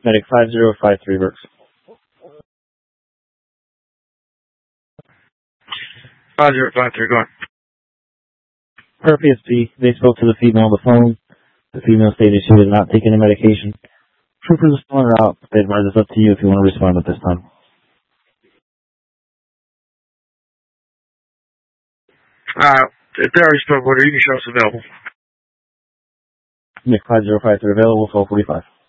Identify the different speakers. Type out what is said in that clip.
Speaker 1: Medic 5053 works.
Speaker 2: 5053, go on.
Speaker 1: Per PSP, they spoke to the female on the phone. The female stated she was not taking the medication. Troopers are still en route. They advise it's up to you if you want to respond at this time.
Speaker 2: If they already spoke with her, you can show us available.
Speaker 1: Nick 5053 available, 1245.